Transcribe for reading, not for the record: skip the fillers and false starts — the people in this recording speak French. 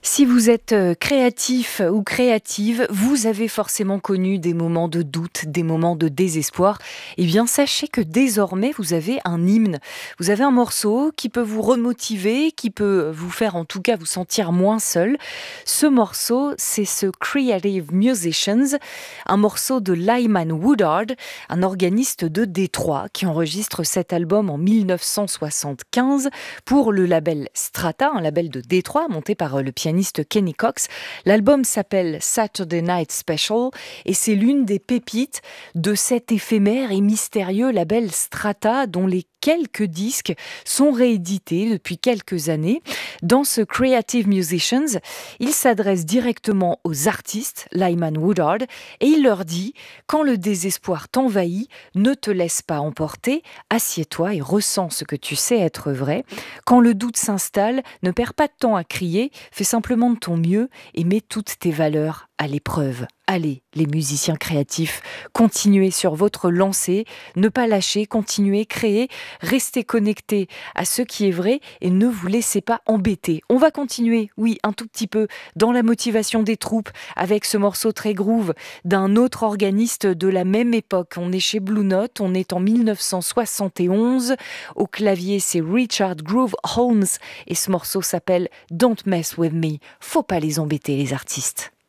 Si vous êtes créatif ou créative, vous avez forcément connu des moments de doute, des moments de désespoir. Eh bien, sachez que désormais, vous avez un hymne. Vous avez un morceau qui peut vous remotiver, qui peut vous faire en tout cas vous sentir moins seul. Ce morceau, c'est ce Creative Musicians, un morceau de Lyman Woodard, un organiste de Détroit qui enregistre cet album en 1975 pour le label Strata, un label de Détroit monté par le pianiste Kenny Cox. L'album s'appelle Saturday Night Special et c'est l'une des pépites de cet éphémère et mystérieux label Strata dont les quelques disques sont réédités depuis quelques années. Dans ce Creative Musicians, il s'adresse directement aux artistes, Lyman Woodard, et il leur dit « Quand le désespoir t'envahit, ne te laisse pas emporter, assieds-toi et ressens ce que tu sais être vrai. Quand le doute s'installe, ne perds pas de temps à crier, fais simplement de ton mieux et mets toutes tes valeurs à l'épreuve. » Allez, les musiciens créatifs, continuez sur votre lancée, ne pas lâcher, continuez, créez, restez connectés à ce qui est vrai et ne vous laissez pas embêter. On va continuer, oui, un tout petit peu, dans la motivation des troupes, avec ce morceau très groove d'un autre organiste de la même époque. On est chez Blue Note, on est en 1971. Au clavier, c'est Richard Groove Holmes et ce morceau s'appelle Don't Mess With Me. Faut pas les embêter, les artistes.